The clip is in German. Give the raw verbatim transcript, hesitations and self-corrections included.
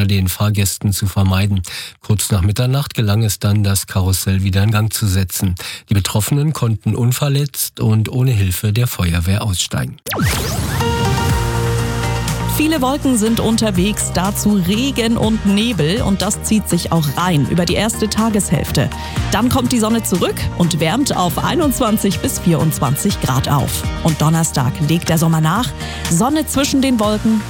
unter den Fahrgästen zu vermeiden. Kurz nach Mitternacht gelang es dann, das Karussell wieder in Gang zu setzen. Die Betroffenen konnten unverletzt und ohne Hilfe der Feuerwehr aussteigen. Viele Wolken sind unterwegs, dazu Regen und Nebel und das zieht sich auch rein über die erste Tageshälfte. Dann kommt die Sonne zurück und wärmt auf einundzwanzig bis vierundzwanzig Grad auf. Und Donnerstag legt der Sommer nach, Sonne zwischen den Wolken